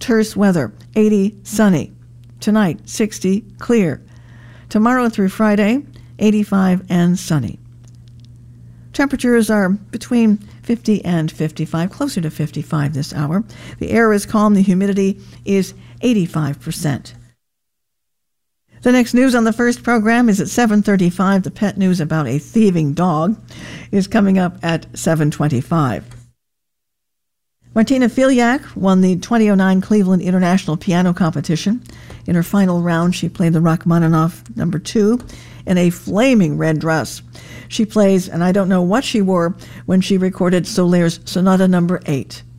terse weather, 80 sunny. Tonight, 60 clear. Tomorrow through Friday, 85 and sunny. Temperatures are between 50 and 55, closer to 55 this hour. The air is calm. The humidity is 85%. The next news on the first program is at 7:35. The pet news about a thieving dog is coming up at 7:25. Martina Filiak won the 2009 Cleveland International Piano Competition. In her final round, she played the Rachmaninoff No. 2 in a flaming red dress. She plays, and I don't know what she wore when she recorded Soler's Sonata No. 8.